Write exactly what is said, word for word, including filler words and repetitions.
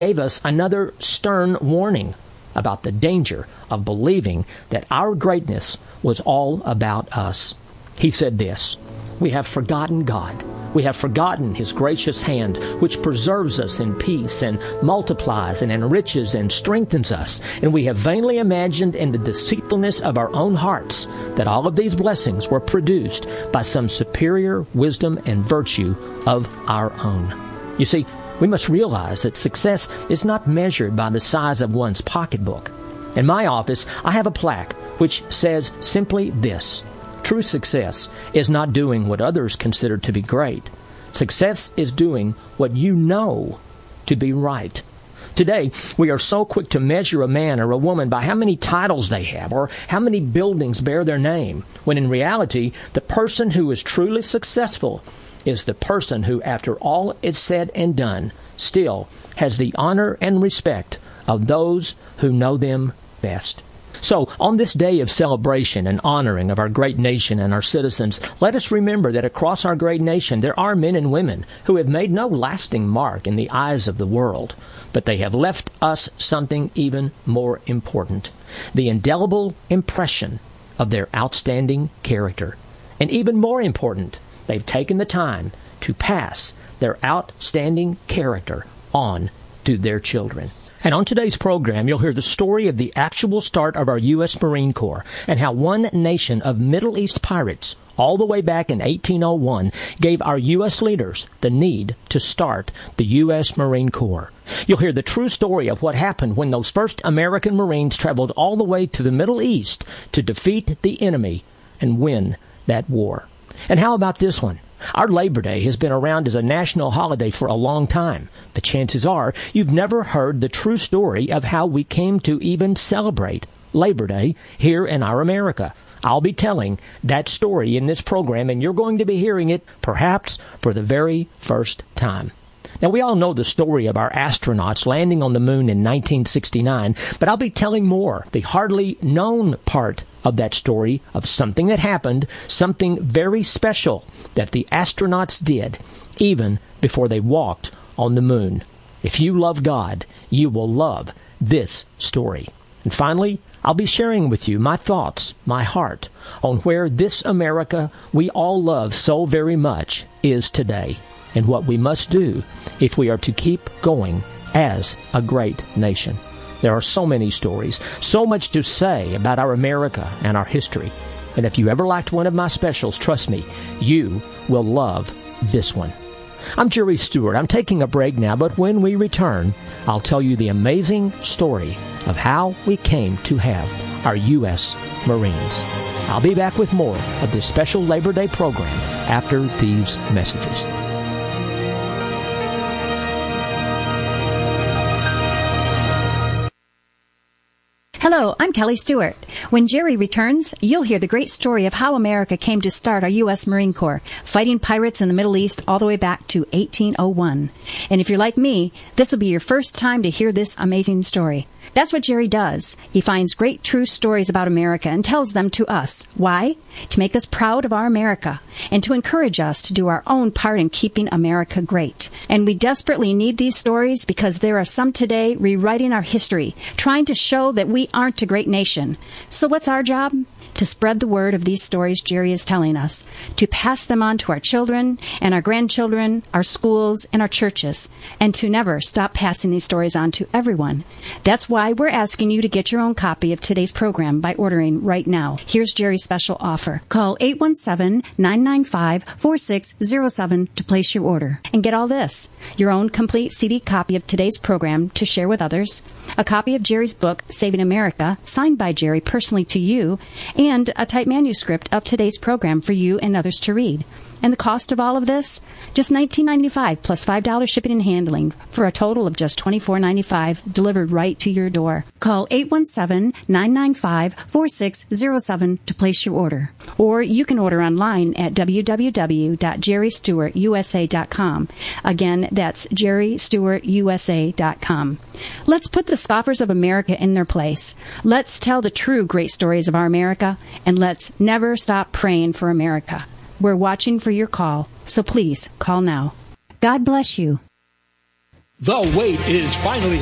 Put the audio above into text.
gave us another stern warning about the danger of believing that our greatness was all about us. He said this, "We have forgotten God. We have forgotten His gracious hand, which preserves us in peace and multiplies and enriches and strengthens us. And we have vainly imagined in the deceitfulness of our own hearts that all of these blessings were produced by some superior wisdom and virtue of our own." You see, we must realize that success is not measured by the size of one's pocketbook. In my office, I have a plaque which says simply this: true success is not doing what others consider to be great. Success is doing what you know to be right. Today, we are so quick to measure a man or a woman by how many titles they have or how many buildings bear their name, when in reality, the person who is truly successful is the person who, after all is said and done, still has the honor and respect of those who know them best. So, on this day of celebration and honoring of our great nation and our citizens, let us remember that across our great nation there are men and women who have made no lasting mark in the eyes of the world, but they have left us something even more important: the indelible impression of their outstanding character. And even more important, they've taken the time to pass their outstanding character on to their children. And on today's program, you'll hear the story of the actual start of our U S Marine Corps and how one nation of Middle East pirates, all the way back in eighteen oh one, gave our U S leaders the need to start the U S Marine Corps. You'll hear the true story of what happened when those first American Marines traveled all the way to the Middle East to defeat the enemy and win that war. And how about this one? Our Labor Day has been around as a national holiday for a long time, but chances are you've never heard the true story of how we came to even celebrate Labor Day here in our America. I'll be telling that story in this program, and you're going to be hearing it perhaps for the very first time. Now, we all know the story of our astronauts landing on the moon in nineteen sixty-nine, but I'll be telling more, the hardly known part of that story of something that happened, something very special that the astronauts did even before they walked on the moon. If you love God, you will love this story. And finally, I'll be sharing with you my thoughts, my heart, on where this America we all love so very much is today, and what we must do if we are to keep going as a great nation. There are so many stories, so much to say about our America and our history. And if you ever liked one of my specials, trust me, you will love this one. I'm Jerry Stewart. I'm taking a break now, but when we return, I'll tell you the amazing story of how we came to have our U S Marines. I'll be back with more of this special Labor Day program after these messages. Hello, I'm Kelly Stewart. When Jerry returns, you'll hear the great story of how America came to start our U S Marine Corps, fighting pirates in the Middle East all the way back to eighteen oh one. And if you're like me, this will be your first time to hear this amazing story. That's what Jerry does. He finds great true stories about America and tells them to us. Why? To make us proud of our America and to encourage us to do our own part in keeping America great. And we desperately need these stories because there are some today rewriting our history, trying to show that we aren't a great nation. So what's our job? To spread the word of these stories Jerry is telling us, to pass them on to our children and our grandchildren, our schools, and our churches, and to never stop passing these stories on to everyone. That's why we're asking you to get your own copy of today's program by ordering right now. Here's Jerry's special offer. Call eight one seven, nine nine five, four six zero seven to place your order. And get all this: your own complete C D copy of today's program to share with others, a copy of Jerry's book, Saving America, signed by Jerry personally to you, and a typed manuscript of today's program for you and others to read. And the cost of all of this? Just nineteen ninety-five dollars plus five dollars shipping and handling for a total of just twenty-four ninety-five delivered right to your door. Call eight one seven, nine nine five, four six zero seven to place your order. Or you can order online at w w w dot jerry stewart u s a dot com. Again, that's jerry stewart u s a dot com. Let's put the scoffers of America in their place. Let's tell the true great stories of our America, and let's never stop praying for America. We're watching for your call, so please call now. God bless you. The wait is finally